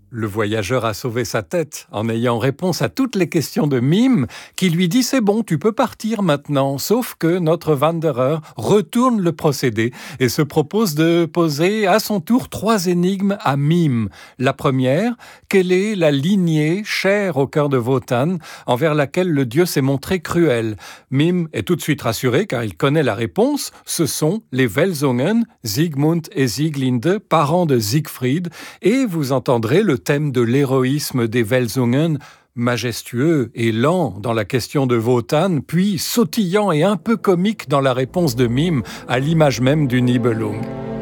Le voyageur a sauvé sa tête en ayant réponse à toutes les questions de Mime, qui lui dit « C'est bon, tu peux partir maintenant », sauf que notre Wanderer retourne le procédé et se propose de poser à son tour 3 énigmes à Mime. La première, quelle est la lignée chère au cœur de Wotan envers laquelle le dieu s'est montré cruel? Mime est tout de suite rassuré car il connaît la réponse, ce sont les Welsungen, Siegmund et Sieglinde, parents de Siegfried, et vous entendrez le thème de l'héroïsme des Welsungen, majestueux et lent dans la question de Wotan, puis sautillant et un peu comique dans la réponse de Mime, à l'image même du Nibelung.